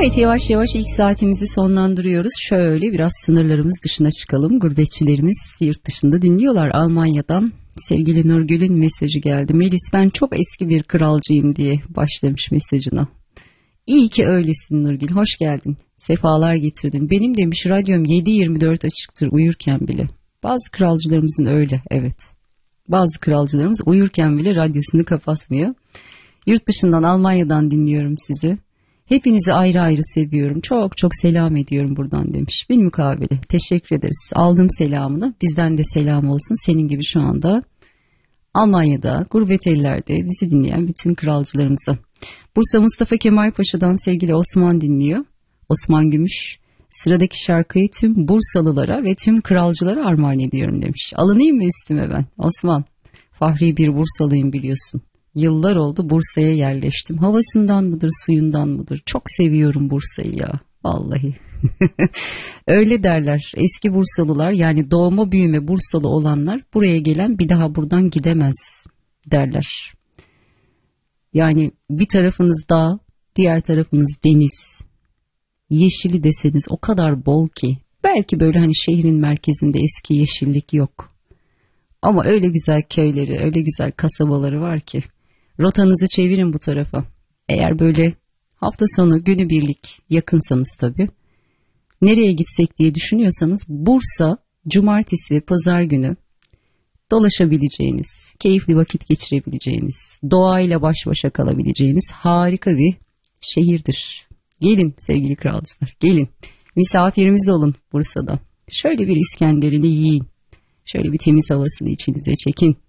Evet, yavaş yavaş ilk saatimizi sonlandırıyoruz. Şöyle biraz sınırlarımız dışına çıkalım. Gurbetçilerimiz yurt dışında dinliyorlar. Almanya'dan sevgili Nurgül'ün mesajı geldi. Melis, ben çok eski bir kralcıyım diye başlamış mesajına. İyi ki öylesin Nurgül, hoş geldin. Sefalar getirdin. Benim demiş radyom 7/24 açıktır uyurken bile. Bazı kralcılarımızın öyle, evet. Bazı kralcılarımız uyurken bile radyosunu kapatmıyor. Yurt dışından, Almanya'dan dinliyorum sizi. Hepinizi ayrı ayrı seviyorum. Çok çok selam ediyorum buradan demiş. Bilmukabele teşekkür ederiz. Aldım selamını. Bizden de selam olsun. Senin gibi şu anda Almanya'da, gurbet ellerde bizi dinleyen bütün kralcılarımıza. Bursa Mustafa Kemal Paşa'dan sevgili Osman dinliyor. Osman Gümüş. Sıradaki şarkıyı tüm Bursalılara ve tüm kralcılara armağan ediyorum demiş. Alınayım mı üstüme ben? Osman, fahri bir Bursalıyım biliyorsun. Yıllar oldu Bursa'ya yerleştim. Havasından mıdır, suyundan mıdır? Çok seviyorum Bursa'yı ya. Vallahi. Öyle derler. Eski Bursalılar, yani doğma büyüme Bursalı olanlar, buraya gelen bir daha buradan gidemez derler. Yani bir tarafınız dağ, diğer tarafınız deniz. Yeşili deseniz o kadar bol ki. Belki böyle hani şehrin merkezinde eski yeşillik yok. Ama öyle güzel köyleri, öyle güzel kasabaları var ki. Rotanızı çevirin bu tarafa. Eğer böyle hafta sonu günübirlik yakınsanız tabii. Nereye gitsek diye düşünüyorsanız Bursa, cumartesi ve pazar günü dolaşabileceğiniz, keyifli vakit geçirebileceğiniz, doğayla baş başa kalabileceğiniz harika bir şehirdir. Gelin sevgili kralcılar, gelin. Misafirimiz olun Bursa'da. Şöyle bir İskender'ini yiyin. Şöyle bir temiz havasını içinize çekin.